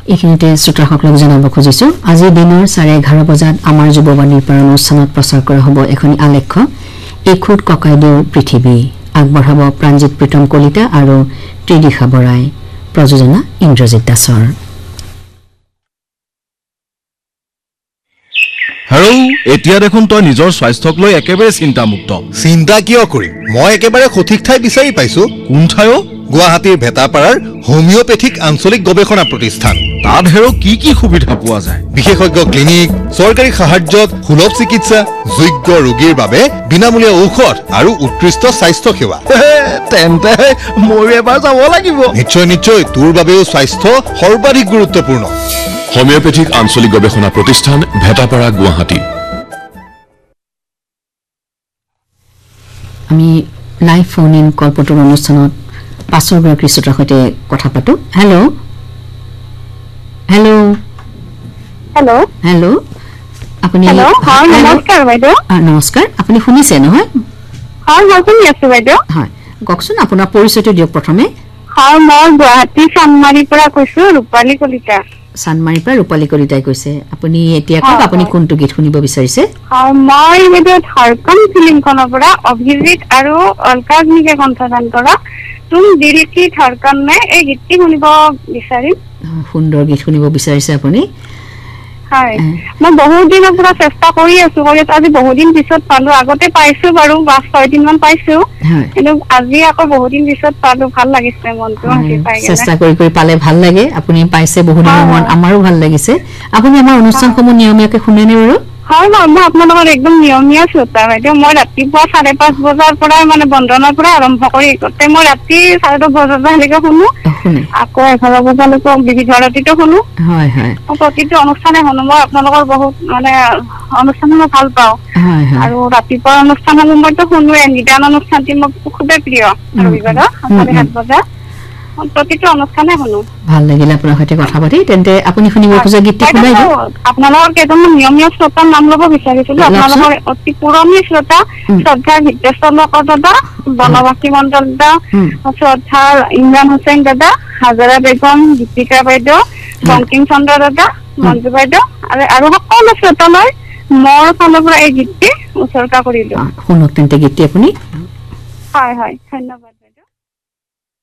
এইখিনিতে শ্ৰোতাসকলক জনাব খুজিছো আজি দিনৰ 11:30 বজাত আমাৰ যুৱবাণীৰ পৰা অনুষ্ঠানত প্ৰচাৰ কৰা হ'ব এখন আলেখ্য এখুট ককাইদেউৰ পৃথিৱী আগবঢ়াব প্ৰাঞ্জিত প্ৰীতম কলিতা আৰু ত্ৰিদিশা বৰাই প্ৰযোজনা ইন্দ্ৰজিৎ দাসৰ হেৰো এতিয়া দেখোন তই নিজৰ স্বাস্থ্যক লৈ একেবাৰে চিন্তামুক্ত চিন্তা কিয় কৰিম মই একেবাৰে সঠিক ঠাই বিচাৰি পাইছো কোন ঠাইও গুৱাহাটীৰ ভেটাপাৰাৰ হোমিওপেথিক আঞ্চলিক গৱেষণা প্ৰতিষ্ঠান তাত হেৰো কি সুবিধা পোৱা যায় বিশেষজ্ঞ ক্লিনিক চৰকাৰী সাহায্যত সুলভ চিকিৎসা যোগ্য ৰোগীৰ বাবে বিনামূলীয়া ঔষধ আৰু উৎকৃষ্ট স্বাস্থ্য সেৱা তেন্তে মই এবাৰ যাব লাগিব নিশ্চয় তোৰ বাবেও স্বাস্থ্য সৰ্বাধিক গুৰুত্বপূৰ্ণ হোমিওপেথিক আঞ্চলিক গৱেষণা প্ৰতিষ্ঠান ভেটাপাৰা গুৱাহাটী আমি লাইভ ফোন ইন কলপটৰ অনুষ্ঠানত পাছৰ গৰাকী শ্ৰোতাৰ সৈতে কথা পাতো হেল্ল' আপুনি নমস্কাৰ বাইদেউ নমস্কাৰ আপুনি শুনিছে নহয় হয় শুনি আছো বাইদেউ হয় কওকচোন আপোনাৰ পৰিচয়টো দিয়ক প্ৰথমে হয় মই গুৱাহাটী চানমাৰীৰ পৰা কৈছো ৰূপালী কলিতা চানমাৰীৰ পৰা ৰূপালী কলিতাই কৈছে আপুনি এতিয়া কওক আপুনি কোনটো গীত শুনিব বিচাৰিছে মই বাইদেউ ঝাৰখণ্ড ফিল্মখনৰ পৰা অভিজিত আৰু অলকাজনীকে কণ্ঠদান কৰা তুম দিল কি ধড়কন মে এই গীতটি শুনিব বিচাৰিম সুন্দৰ গীত শুনিব বিচাৰিছে আপুনি হয় মই বহুত দিনৰ পৰা চেষ্টা কৰি আছো আজি বহুত দিন পিছত পালো আগতে পাইছো বাৰু 5-6 দিন মান পাইছো কিন্তু আজি আকৌ বহুত দিন পিছত পালো ভাল লাগিছে মনটো হাসি পাই গেল চেষ্টা কৰি পালে ভাল লাগে আপুনি পাইছে বহুত দিনৰ মন আমাৰো ভাল লাগিছে আপুনি আমাৰ অনুষ্ঠানসমূহ নিয়মীয়াকৈ শুনেনে বাৰু হয় মই আপোনালোকৰ একদম নিয়মীয়া শ্ৰোতা বাইদেউ মই ৰাতিপুৱা 5:30 বজাৰ পৰা মানে বন্দনাৰ পৰা আৰম্ভ কৰি গোটেই মই ৰাতি 10:30 বজালৈকে শুনো আকৌ 11 বজালৈকে বিবিধ ভাৰতীটো শুনো হয় হয় প্ৰতিটো অনুষ্ঠানে শুনো মই আপোনালোকৰ বহুত মানে অনুষ্ঠান মই ভাল পাওঁ আৰু ৰাতিপুৱা অনুষ্ঠানসমূহ মইতো শুনোৱে নিদান অনুষ্ঠানটি মোক খুবেই প্ৰিয় ৰবিবাৰৰ 7:30 বজাত প্ৰতিটো অনুষ্ঠানে শুনো ভাল লাগিল আপোনাৰ সৈতে কথা পাতি তেন্তে আপুনি শুনিব খোজা গীতটি শুনাই দিয়ক আপোনালোকৰ কেইজনমান নিয়মীয়া শ্ৰোতাৰ নাম ল'ব বিচাৰিছিলো আপোনালোকৰ অতি পুৰণি শ্ৰোতা শ্ৰদ্ধা হিতেশ্বৰ লোকৰ দাদা বনবাসী মণ্ডল দাদা শ্ৰদ্ধা ইমৰান হুছেইন দাদা হাজাৰা বেগম দীপিকা বাইদেউ বংকিম চন্দ্ৰ দাদা মঞ্জু বাইদেউ আৰু সকলো শ্ৰোতালৈ মোৰ ফালৰ পৰা এই গীতটি উৎসৰ্গা কৰিলো শুনক তেন্তে গীতটি আপুনি হয় ধন্যবাদ